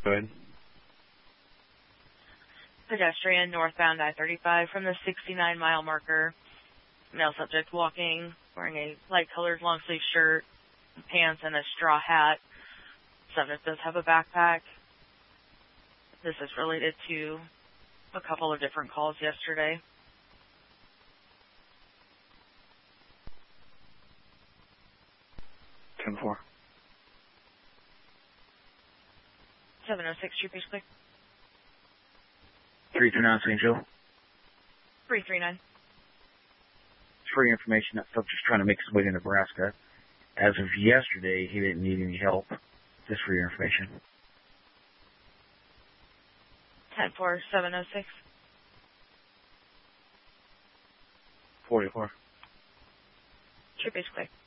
Go ahead. Pedestrian northbound I-35 from the 69-mile marker. Male subject walking, wearing a light-colored long-sleeve shirt, pants, and a straw hat. Subject does have a backpack. This is related to a couple of different calls yesterday. Ten four. 706, Troopers clear. 339 St. Joe. 339. For your information, that subject's trying to make his way to Nebraska. As of yesterday, he didn't need any help. Just for your information. 10-4, 706. 44. Troopers clear.